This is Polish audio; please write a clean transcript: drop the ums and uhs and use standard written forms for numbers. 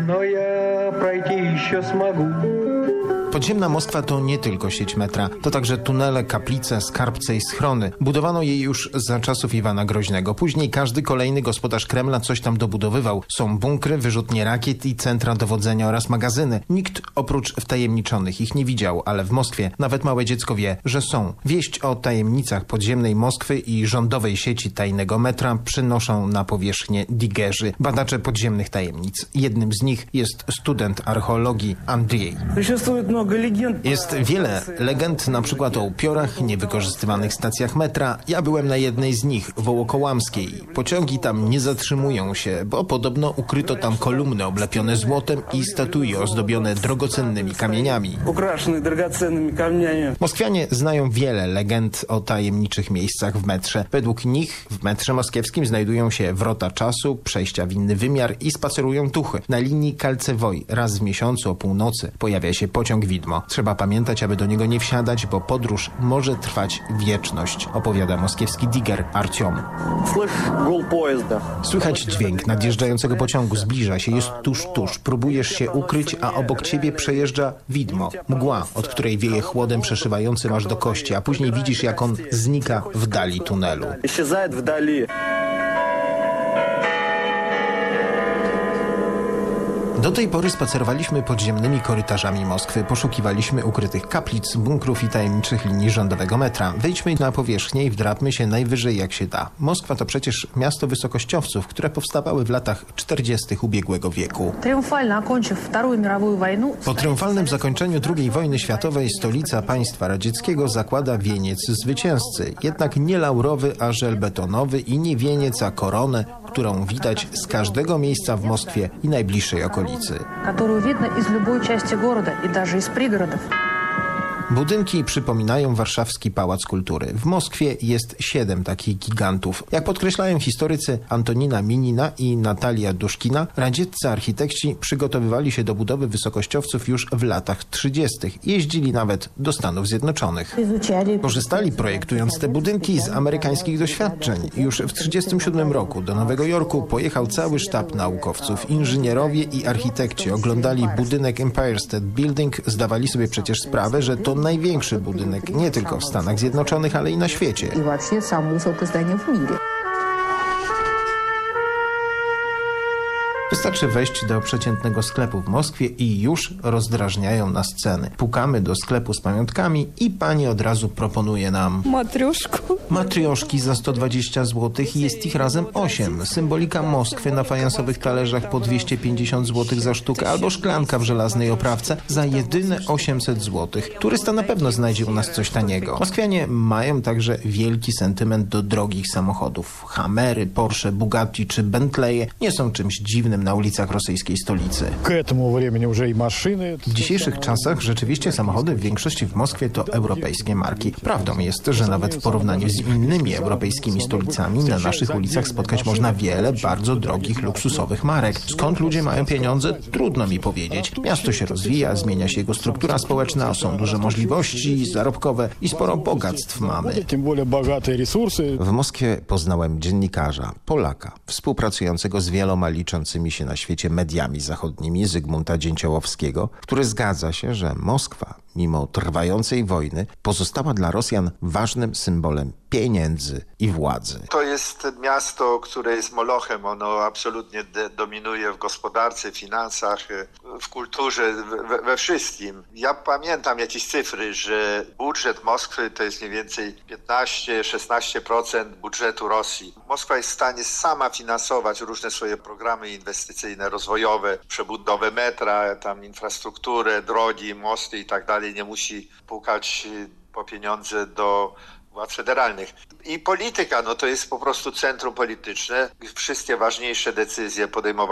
но я пройти еще смогу. Podziemna Moskwa to nie tylko sieć metra, to także tunele, kaplice, skarbce i schrony. Budowano je już za czasów Iwana Groźnego. Później każdy kolejny gospodarz Kremla coś tam dobudowywał. Są bunkry, wyrzutnie rakiet i centra dowodzenia oraz magazyny. Nikt oprócz wtajemniczonych ich nie widział, ale w Moskwie nawet małe dziecko wie, że są. Wieść o tajemnicach podziemnej Moskwy i rządowej sieci tajnego metra przynoszą na powierzchnię digerzy, badacze podziemnych tajemnic. Jednym z nich jest student archeologii Andrzej. Jest wiele legend, na przykład o upiorach, niewykorzystywanych stacjach metra. Ja byłem na jednej z nich, Wołokołamskiej. Pociągi tam nie zatrzymują się, bo podobno ukryto tam kolumny oblepione złotem i statue ozdobione drogocennymi kamieniami. Moskwianie znają wiele legend o tajemniczych miejscach w metrze. Według nich w metrze moskiewskim znajdują się wrota czasu, przejścia w inny wymiar i spacerują duchy. Na linii Kalcewoj raz w miesiącu o północy pojawia się pociąg widmo. Trzeba pamiętać, aby do niego nie wsiadać, bo podróż może trwać wieczność, opowiada moskiewski diger Artiom. Słychać dźwięk nadjeżdżającego pociągu, zbliża się, jest tuż. Próbujesz się ukryć, a obok ciebie przejeżdża widmo. Mgła, od której wieje chłodem przeszywającym aż do kości, a później widzisz, jak on znika w dali tunelu. Do tej pory spacerowaliśmy podziemnymi korytarzami Moskwy, poszukiwaliśmy ukrytych kaplic, bunkrów i tajemniczych linii rządowego metra. Wejdźmy na powierzchnię i wdrapmy się najwyżej jak się da. Moskwa to przecież miasto wysokościowców, które powstawały w latach 40. ubiegłego wieku. Po triumfalnym zakończeniu II wojny światowej stolica państwa radzieckiego zakłada wieniec zwycięzcy. Jednak nie laurowy, a żelbetonowy i nie wieniec, a koronę, którą widać z każdego miejsca w Moskwie i najbliższej okolicy. Которую видно из любой части города и даже из пригородов. Budynki przypominają warszawski Pałac Kultury. W Moskwie jest 7 takich gigantów. Jak podkreślają historycy Antonina Minina i Natalia Duszkina, radzieccy architekci przygotowywali się do budowy wysokościowców już w latach 30. Jeździli nawet do Stanów Zjednoczonych. Korzystali, projektując te budynki, z amerykańskich doświadczeń. Już w 1937 roku do Nowego Jorku pojechał cały sztab naukowców. Inżynierowie i architekci oglądali budynek Empire State Building, zdawali sobie przecież sprawę, że to największy budynek nie tylko w Stanach Zjednoczonych, ale i na świecie. Wystarczy wejść do przeciętnego sklepu w Moskwie i już rozdrażniają nas ceny. Pukamy do sklepu z pamiątkami i pani od razu proponuje nam matrioszki za 120 zł i jest ich razem 8. Symbolika Moskwy na fajansowych talerzach po 250 zł za sztukę albo szklanka w żelaznej oprawce za jedyne 800 zł. Turysta na pewno znajdzie u nas coś taniego. Moskwianie mają także wielki sentyment do drogich samochodów. Hummery, Porsche, Bugatti czy Bentleye nie są czymś dziwnym na ulicach rosyjskiej stolicy. W dzisiejszych czasach rzeczywiście samochody w większości w Moskwie to europejskie marki. Prawdą jest, że nawet w porównaniu z innymi europejskimi stolicami na naszych ulicach spotkać można wiele bardzo drogich, luksusowych marek. Skąd ludzie mają pieniądze? Trudno mi powiedzieć. Miasto się rozwija, zmienia się jego struktura społeczna, są duże możliwości zarobkowe i sporo bogactw mamy. W Moskwie poznałem dziennikarza, Polaka, współpracującego z wieloma liczącymi się na świecie mediami zachodnimi, Zygmunta Dzięciołowskiego, który zgadza się, że Moskwa, mimo trwającej wojny, pozostała dla Rosjan ważnym symbolem pieniędzy i władzy. To jest miasto, które jest molochem. Ono absolutnie dominuje w gospodarce, finansach, w kulturze, we wszystkim. Ja pamiętam jakieś cyfry, że budżet Moskwy to jest mniej więcej 15-16% budżetu Rosji. Moskwa jest w stanie sama finansować różne swoje programy inwestycyjne, rozwojowe, przebudowę metra, tam infrastrukturę, drogi, mosty i tak dalej. Nie musi pukać po pieniądze do władz federalnych. I polityka, no to jest po prostu centrum polityczne. Wszystkie ważniejsze decyzje podejmowane